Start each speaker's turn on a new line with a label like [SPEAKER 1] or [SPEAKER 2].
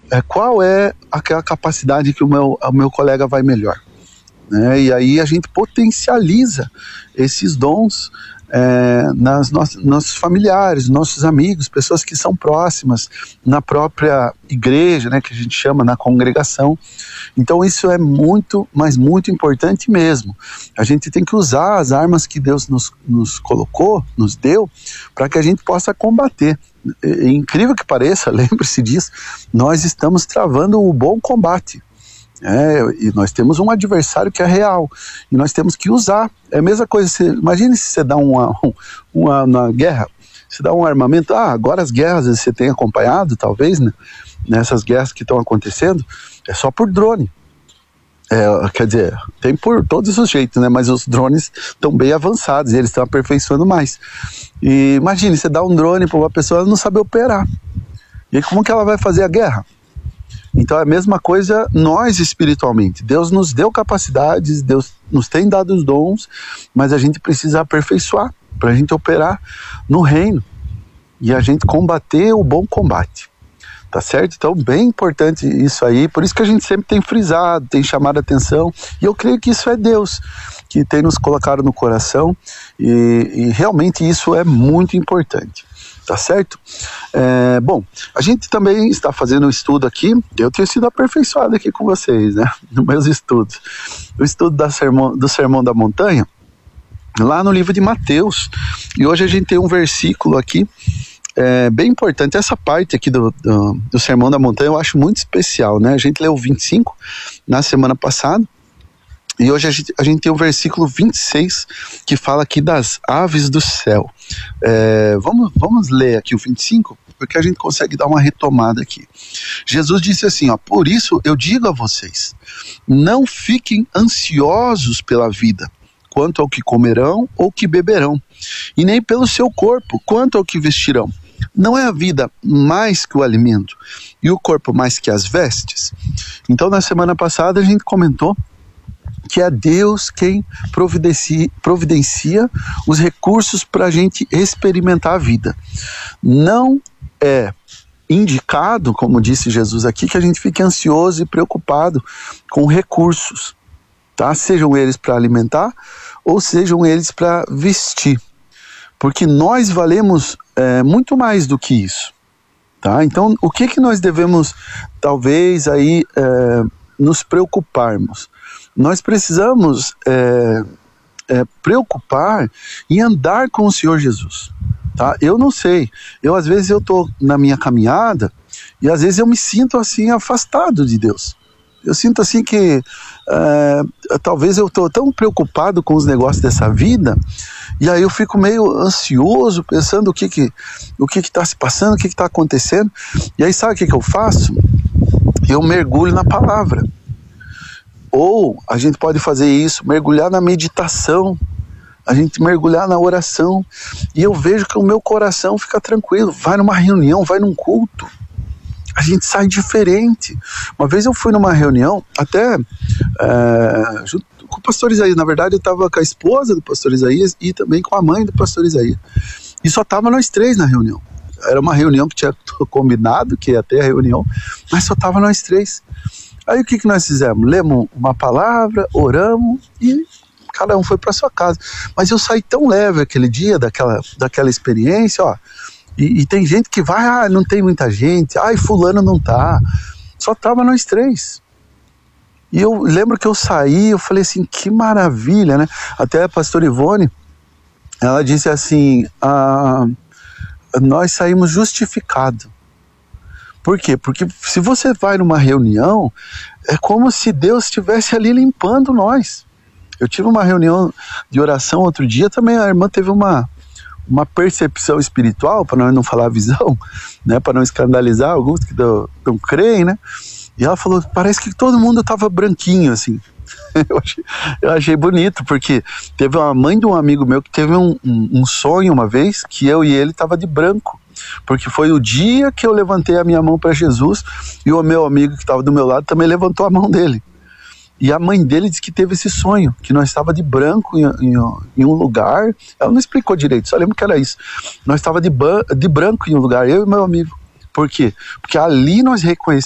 [SPEAKER 1] qual é aquela capacidade que o meu colega vai melhor, né? E aí a gente potencializa esses dons nossos familiares, nossos amigos, pessoas que são próximas, na própria igreja, né, que a gente chama, na congregação. Então isso é muito, mas muito importante mesmo. A gente tem que usar as armas que Deus nos colocou, nos deu, para que a gente possa combater. Incrível que pareça, lembre-se disso, nós estamos travando o bom combate. E nós temos um adversário que é real, e nós temos que usar. É a mesma coisa, imagine se você dá uma guerra, você dá um armamento. Agora as guerras você tem acompanhado, talvez, né? Nessas guerras que estão acontecendo, é só por drone. Quer dizer, tem por todos os jeitos, né? Mas os drones estão bem avançados e eles estão aperfeiçoando mais. E imagine, você dá um drone para uma pessoa não saber operar. E aí, como que ela vai fazer a guerra? Então é a mesma coisa nós espiritualmente. Deus nos deu capacidades, Deus nos tem dado os dons, mas a gente precisa aperfeiçoar para a gente operar no reino e a gente combater o bom combate. Tá certo? Então bem importante isso aí, por isso que a gente sempre tem frisado, tem chamado a atenção, e eu creio que isso é Deus que tem nos colocado no coração, e realmente isso é muito importante. Tá certo? Bom, a gente também está fazendo um estudo aqui, eu tenho sido aperfeiçoado aqui com vocês, né? Nos meus estudos. O estudo do Sermão da Montanha, lá no livro de Mateus. E hoje a gente tem um versículo aqui, bem importante. Essa parte aqui do Sermão da Montanha eu acho muito especial, né? A gente leu o 25 na semana passada. E hoje a gente tem o versículo 26, que fala aqui das aves do céu. Vamos ler aqui o 25, porque a gente consegue dar uma retomada aqui. Jesus disse assim, por isso eu digo a vocês, não fiquem ansiosos pela vida, quanto ao que comerão ou que beberão, e nem pelo seu corpo, quanto ao que vestirão. Não é a vida mais que o alimento, e o corpo mais que as vestes? Então na semana passada a gente comentou que é Deus quem providencia os recursos para a gente experimentar a vida. Não é indicado, como disse Jesus aqui, que a gente fique ansioso e preocupado com recursos, tá? Sejam eles para alimentar ou sejam eles para vestir, porque nós valemos muito mais do que isso, tá? Então, o que nós devemos, talvez, aí nos preocuparmos? Nós precisamos preocupar em andar com o Senhor Jesus, tá? Eu não sei, às vezes eu estou na minha caminhada e às vezes eu me sinto assim afastado de Deus. Eu sinto assim que talvez eu estou tão preocupado com os negócios dessa vida, e aí eu fico meio ansioso, pensando o que está se passando, o que está acontecendo. E aí sabe o que eu faço? Eu mergulho na palavra. Ou a gente pode fazer isso, mergulhar na meditação, a gente mergulhar na oração, e eu vejo que o meu coração fica tranquilo. Vai numa reunião, vai num culto, a gente sai diferente. Uma vez eu fui numa reunião, até junto com o pastor Isaías. Na verdade eu estava com a esposa do pastor Isaías e também com a mãe do pastor Isaías, e só estava nós três na reunião. Era uma reunião que tinha combinado que ia ter a reunião, mas só estava nós três. Aí o que nós fizemos? Lemos uma palavra, oramos e cada um foi para sua casa. Mas eu saí tão leve aquele dia daquela experiência, e tem gente que vai, não tem muita gente, fulano não tá. Só tava nós três. E eu lembro que eu saí, eu falei assim, que maravilha, né? Até a pastora Ivone, ela disse assim, nós saímos justificados. Por quê? Porque se você vai numa reunião, é como se Deus estivesse ali limpando nós. Eu tive uma reunião de oração outro dia, também a irmã teve uma percepção espiritual, para nós não falar visão, né, para não escandalizar alguns que não creem, né? E ela falou, parece que todo mundo estava branquinho, assim. Eu achei bonito, porque teve uma mãe de um amigo meu que teve um sonho uma vez, que eu e ele estava de branco. Porque foi o dia que eu levantei a minha mão para Jesus, e o meu amigo que estava do meu lado também levantou a mão dele. E a mãe dele disse que teve esse sonho, que nós estava de branco em um lugar. Ela não explicou direito, só lembro que era isso. Nós estava de branco em um lugar, eu e meu amigo. Por quê? Porque ali nós reconhecemos